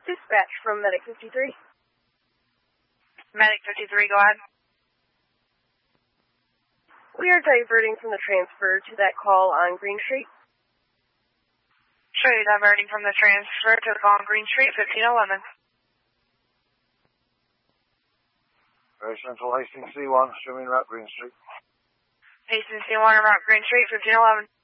Dispatch from Medic 53. Medic 53, go ahead. We are diverting from the transfer to that call on Green Street. Show you diverting from the transfer to the call on Green Street, 1511. Very Central, Hastings C1, streaming route Green Street. Hastings C1 route Green Street, 1511.